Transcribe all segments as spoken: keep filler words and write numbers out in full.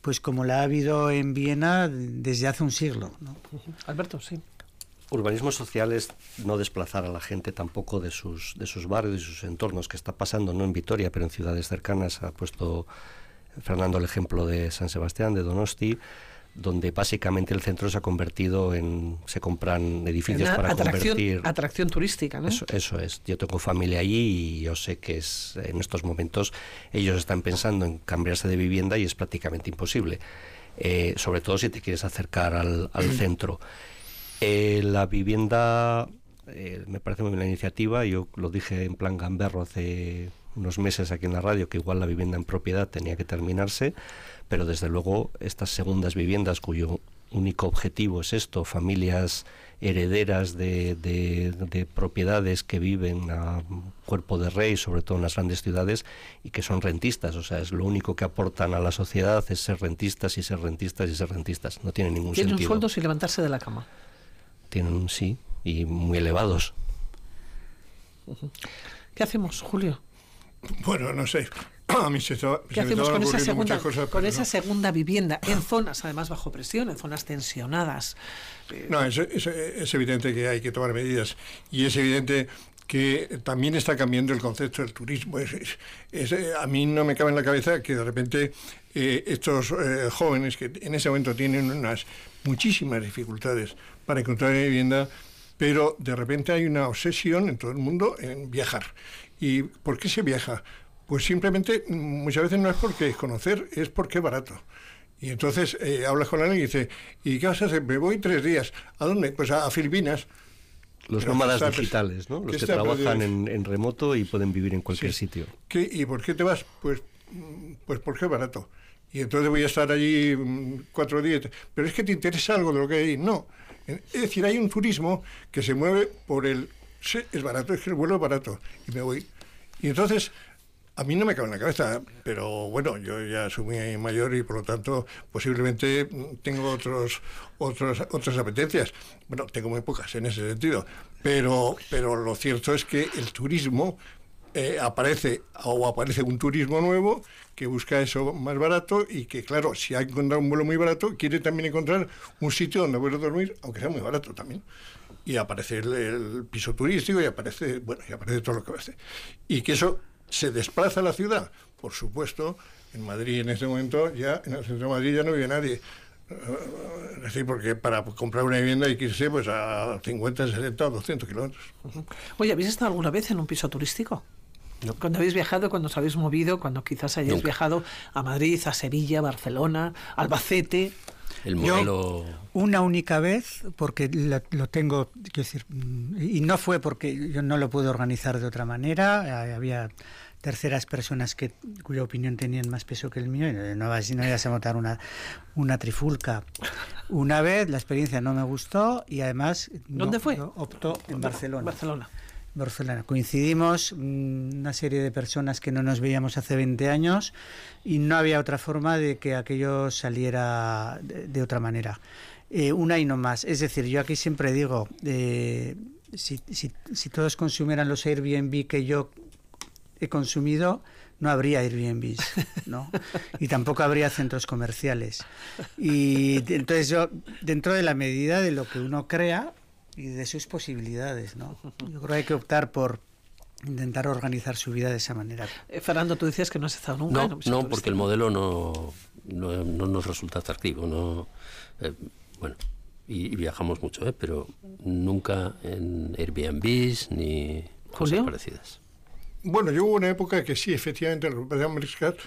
pues como la ha habido en Viena desde hace un siglo, ¿no? Alberto, sí. Urbanismo social es no desplazar a la gente tampoco de sus, de sus barrios y sus entornos, que está pasando no en Vitoria, pero en ciudades cercanas. Ha puesto Fernando el ejemplo de San Sebastián, de Donosti, donde básicamente el centro se ha convertido en... se compran edificios Una para atracción, convertir... atracción turística, ¿no? Eso, eso es. Yo tengo familia allí y yo sé que es en estos momentos ellos están pensando en cambiarse de vivienda y es prácticamente imposible. Eh, sobre todo si te quieres acercar al, al centro. Eh, la vivienda, eh, me parece muy bien la iniciativa, yo lo dije en plan gamberro hace unos meses aquí en la radio, que igual la vivienda en propiedad tenía que terminarse, pero desde luego estas segundas viviendas cuyo único objetivo es esto, familias herederas de, de, de propiedades que viven a cuerpo de rey, sobre todo en las grandes ciudades, y que son rentistas, o sea, es lo único que aportan a la sociedad es ser rentistas y ser rentistas y ser rentistas, no tiene ningún Tienen sentido. un sueldo sin levantarse de la cama. Tienen, sí, y muy elevados. ¿Qué hacemos, Julio? Bueno, no sé. A mí se, se ¿Qué me hacemos estaban con esa ocurriendo segunda, muchas cosas, con pero esa no. segunda vivienda en zonas, además bajo presión, en zonas tensionadas? Eh, No, es, es, es evidente que hay que tomar medidas y es evidente que también está cambiando el concepto del turismo. Es, es, es, a mí no me cabe en la cabeza que de repente eh, estos eh, jóvenes que en ese momento tienen unas muchísimas dificultades para encontrar una vivienda, pero de repente hay una obsesión en todo el mundo en viajar. ¿Y por qué se viaja? Pues simplemente muchas veces no es porque es conocer, es porque es barato. Y entonces eh, hablas con alguien y dice, ¿y qué vas a hacer? Me voy tres días. ¿A dónde? Pues a, a Filipinas. Los Pero nómadas está, digitales, ¿no? Los que está, trabajan pues, en, en remoto y pueden vivir en cualquier sí. sitio. ¿Qué, ¿Y por qué te vas? Pues, pues porque es barato. Y entonces voy a estar allí mm, cuatro días. Pero es que te interesa algo de lo que hay ahí. No. Es decir, hay un turismo que se mueve por el... Sí, es barato, es que el vuelo es barato. Y me voy. Y entonces... A mí no me cabe en la cabeza, pero bueno, yo ya soy muy mayor y por lo tanto posiblemente tengo otros, otros, otras apetencias. Bueno, tengo muy pocas en ese sentido, pero, pero lo cierto es que el turismo eh, aparece, o aparece un turismo nuevo que busca eso más barato y que, claro, si ha encontrado un vuelo muy barato, quiere también encontrar un sitio donde poder dormir, aunque sea muy barato también. Y aparece el, el piso turístico y aparece, bueno, y aparece todo lo que hace. Y que eso... ¿Se desplaza a la ciudad? Por supuesto, en Madrid en este momento, ya en el centro de Madrid ya no vive nadie. Es decir, porque para comprar una vivienda hay que irse pues, a cincuenta, sesenta o doscientos kilómetros. Uh-huh. Oye, ¿habéis estado alguna vez en un piso turístico? No. Cuando habéis viajado, cuando os habéis movido, cuando quizás hayáis Nunca. viajado a Madrid, a Sevilla, Barcelona, Albacete... El modelo... Yo, una única vez, porque lo, lo tengo, quiero decir, y no fue porque yo no lo puedo organizar de otra manera, había terceras personas que cuya opinión tenían más peso que el mío, y no vas no ibas a montar una, una trifulca. Una vez la experiencia no me gustó y además... ¿Dónde no, fue? No, optó en Barcelona. Barcelona. Barcelona. Coincidimos una serie de personas que no nos veíamos hace veinte años y no había otra forma de que aquello saliera de, de otra manera. Eh, una y no más. Es decir, yo aquí siempre digo, eh, si, si, si todos consumieran los Airbnb que yo he consumido, no habría Airbnbs, ¿no? Y tampoco habría centros comerciales. Y entonces yo, dentro de la medida de lo que uno crea, y de sus posibilidades, ¿no? Yo creo que hay que optar por intentar organizar su vida de esa manera. Eh, Fernando, tú decías que no has estado nunca. No, en un no, turístico. Porque el modelo no, no, no nos resulta atractivo, no, eh, bueno, y, y viajamos mucho, ¿eh? Pero nunca en Airbnbs ni cosas ¿Julio? parecidas. Bueno, yo hubo una época que sí, efectivamente, los mariscas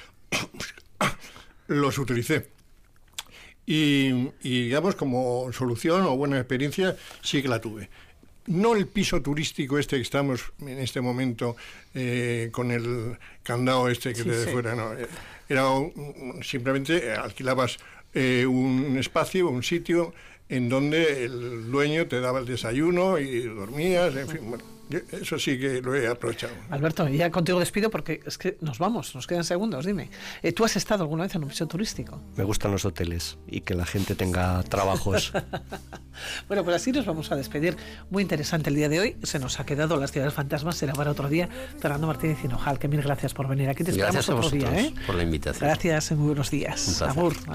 los utilicé. Y, y, digamos, como solución o buena experiencia, sí que la tuve. No el piso turístico este que estamos en este momento eh, con el candado este que sí, te de sí. fuera, no. Era un, simplemente alquilabas eh, un espacio, un sitio en donde el dueño te daba el desayuno y dormías, en fin, bueno, eso sí que lo he aprovechado. Alberto, ya contigo despido porque es que nos vamos, nos quedan segundos, dime. Eh, ¿Tú has estado alguna vez en un piso turístico? Me gustan los hoteles y que la gente tenga trabajos. Bueno, pues así nos vamos a despedir. Muy interesante el día de hoy. Se nos ha quedado Las Ciudades Fantasmas, será para otro día. Fernando Martínez Hinojal, que mil gracias por venir aquí. Te esperamos Gracias a otro vosotros día, ¿eh? por la invitación. Gracias, muy buenos días. Un placer. Agur.